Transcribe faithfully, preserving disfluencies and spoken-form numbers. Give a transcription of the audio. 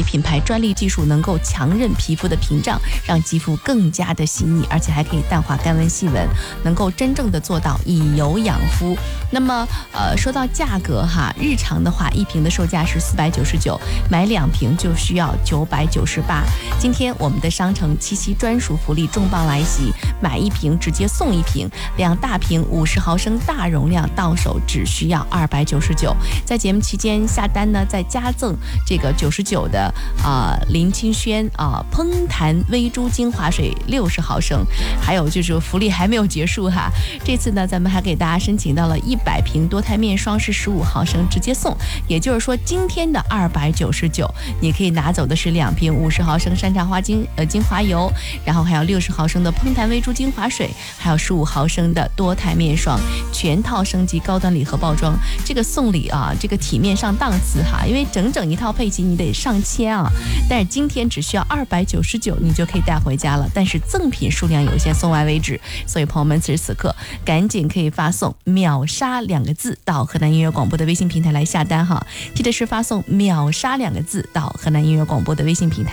品牌专利技术能够强韧皮肤的屏障，让肌肤更加的细腻，而且还可以淡化干纹细纹，能够真正的做到以油养肤。那么呃，说到价格哈，日常的话一瓶的售价是四百九十九，买两瓶就需要九百九十八。今天我们的商城七夕专属福利重磅来袭，买一瓶直接送一瓶，两大瓶五十毫升大容量，到手只需要二百九十九。在节目期间下单呢，再加赠这个九十九的啊、呃、林清轩啊、呃、烹弹微珠精华水六十毫升，还有就是福利还没有结束哈，这次呢咱们还给大家申请到了一百瓶多肽面霜是十五毫升直接送，也就是说今天的二百九十九，你可以拿走的是两瓶五十毫升山茶花精呃精华油，然后还有六十毫升的烹弹微珠精华水，还有十五毫升的多肽面霜，全套升级高端礼盒包装。这个送礼啊，这个体面上档次哈，因为整整一套配齐你得上千啊，但是今天只需要二百九十九，你就可以带回家了。但是赠品数量有限，送完为止，所以朋友们此时此刻赶紧可以发送秒杀两个字到河南音乐广播的微信平台来下单哈，记得是发送秒杀两个字到河南音乐广播的微信平台。